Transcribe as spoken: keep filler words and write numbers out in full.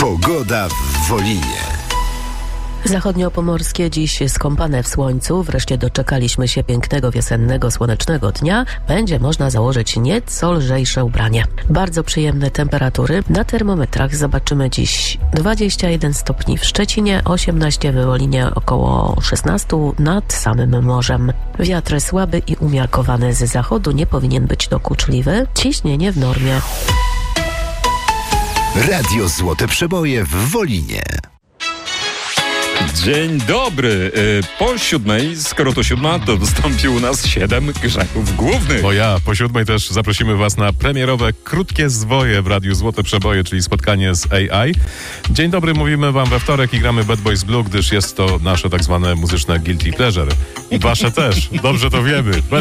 Pogoda w Wolinie. Zachodniopomorskie dziś skąpane w słońcu. Wreszcie doczekaliśmy się pięknego wiosennego, słonecznego dnia. Będzie można założyć nieco lżejsze ubranie. Bardzo przyjemne temperatury. Na termometrach zobaczymy dziś dwadzieścia jeden stopni w Szczecinie, osiemnaście w Wolinie, około szesnaście nad samym morzem. Wiatr słaby i umiarkowany z zachodu, nie powinien być dokuczliwy. Ciśnienie w normie. Radio Złote Przeboje w Wolinie. Dzień dobry. Po siódmej, skoro to siódma, to wystąpił u nas siedem grzechów głównych. Bo ja po siódmej też zaprosimy was na premierowe krótkie zwoje w Radiu Złote Przeboje, czyli spotkanie z A I. Dzień dobry, mówimy wam we wtorek i gramy Bad Boys Blue, gdyż jest to nasze tak zwane muzyczne guilty pleasure. I wasze też. Dobrze to wiemy. Bad